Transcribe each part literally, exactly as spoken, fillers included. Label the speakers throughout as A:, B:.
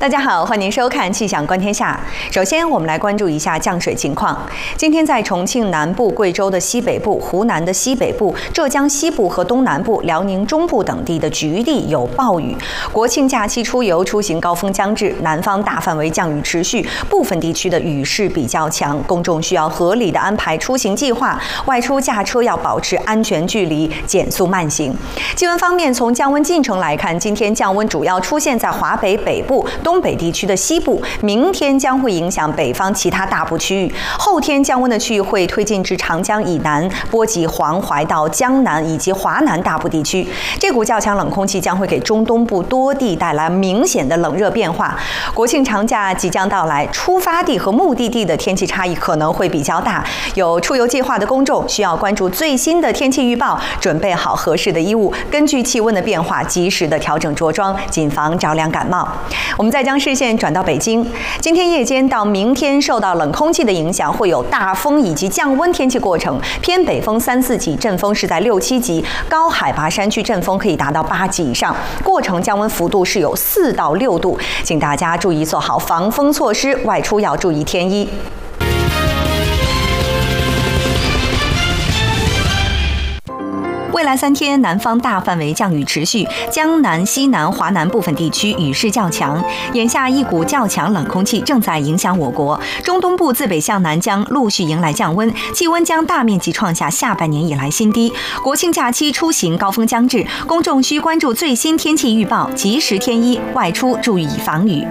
A: 大家好，欢迎收看《气象观天下》。首先，我们来关注一下降水情况。今天在重庆南部、贵州的西北部、湖南的西北部、浙江西部和东南部、辽宁中部等地的局地有暴雨。国庆假期出游出行高峰将至，南方大范围降雨持续，部分地区的雨势比较强，公众需要合理的安排出行计划，外出驾车要保持安全距离，减速慢行。气温方面，从降温进程来看，今天降温主要出现在华北北部、东北地区的西部，明天将会影响北方其他大部区域。后天降温的区域会推进至长江以南，波及黄淮到江南以及华南大部地区。这股较强冷空气将会给中东部多地带来明显的冷热变化。国庆长假即将到来，出发地和目的地的天气差异可能会比较大。有出游计划的公众需要关注最新的天气预报，准备好合适的衣物，根据气温的变化及时的调整着装，谨防着凉感冒。我们再将视线转到北京，今天夜间到明天受到冷空气的影响，会有大风以及降温天气过程，偏北风三四级，阵风是在六七级，高海拔山区阵风可以达到八级以上，过程降温幅度是有四到六度，请大家注意做好防风措施，外出要注意添衣。未来三天，南方大范围降雨持续，江南、西南、华南部分地区雨势较强。眼下一股较强冷空气正在影响我国，中东部自北向南将陆续迎来降温，气温将大面积创下下半年以来新低。国庆假期出行高峰将至，公众需关注最新天气预报，及时添衣，外出注意防雨。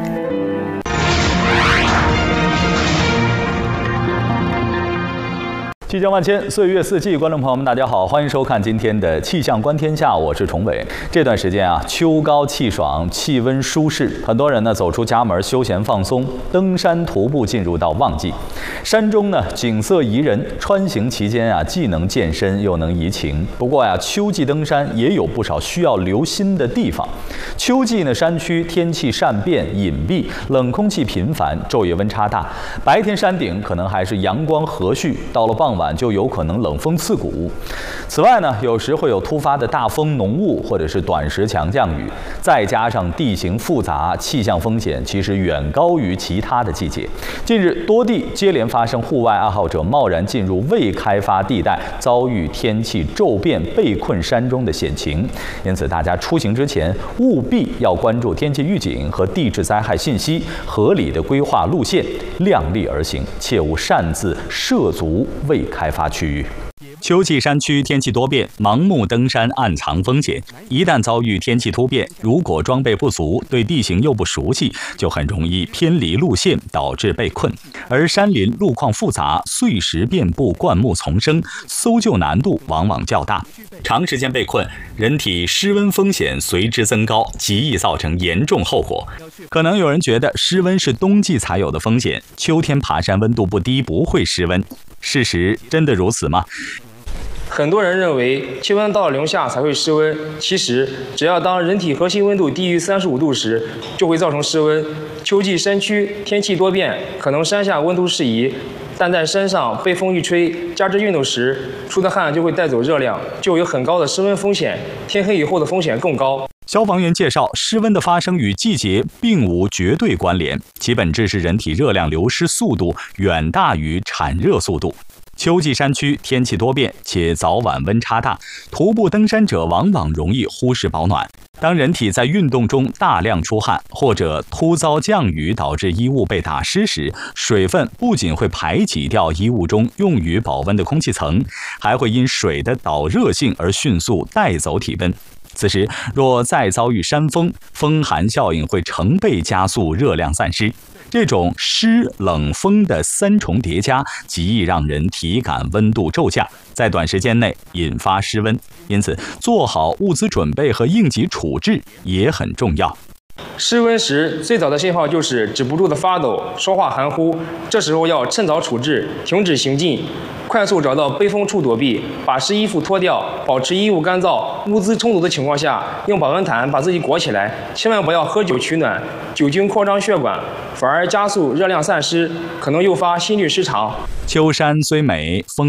B: 气象万千，岁月四季，观众朋友们，大家好，欢迎收看今天的气象观天下，我是崇伟。这段时间啊，秋高气爽，气温舒适，很多人呢走出家门休闲放松，登山徒步进入到旺季。山中呢景色宜人，穿行期间啊，既能健身又能怡情。不过呀、啊，秋季登山也有不少需要留心的地方。秋季呢，山区天气善变、隐蔽，冷空气频繁，昼夜温差大，白天山顶可能还是阳光和煦，到了傍晚晚就有可能冷风刺骨。此外呢，有时会有突发的大风浓雾或者是短时强降雨，再加上地形复杂，气象风险其实远高于其他的季节。近日多地接连发生户外爱好者贸然进入未开发地带，遭遇天气骤变被困山中的险情。因此，大家出行之前务必要关注天气预警和地质灾害信息，合理的规划路线，量力而行，切勿擅自涉足未开发区域。秋季山区天气多变，盲目登山暗藏风险。一旦遭遇天气突变，如果装备不足，对地形又不熟悉，就很容易偏离路线，导致被困。而山林路况复杂，碎石遍布，灌木丛生，搜救难度往往较大。长时间被困，人体失温风险随之增高，极易造成严重后果。可能有人觉得失温是冬季才有的风险，秋天爬山温度不低，不会失温。事实真的如此吗？
C: 很多人认为气温到了零下才会失温，其实只要当人体核心温度低于三十五度时，就会造成失温。秋季山区天气多变，可能山下温度适宜，但在山上被风一吹，加之运动时出的汗就会带走热量，就有很高的失温风险，天黑以后的风险更高。
B: 消防员介绍，失温的发生与季节并无绝对关联，其本质是人体热量流失速度远大于产热速度。秋季山区天气多变，且早晚温差大，徒步登山者往往容易忽视保暖。当人体在运动中大量出汗，或者突遭降雨导致衣物被打湿时，水分不仅会排挤掉衣物中用于保温的空气层，还会因水的导热性而迅速带走体温。此时若再遭遇山风，风寒效应会成倍加速热量散失。这种湿冷风的三重叠加，极易让人体感温度骤降，在短时间内引发失温。因此，做好物资准备和应急处置也很重要。
C: 失温时，最早的信号就是止不住的发抖、说话含糊，这时候要趁早处置，停止行进，快速找到背风处躲避，把湿衣服脱掉，保持衣物干燥。物资充足的情况下，用保温毯把自己裹起来，千万不要喝酒取暖，酒精扩张血管，反而加速热量散失，可能诱发心律失常。
B: 秋山虽美，风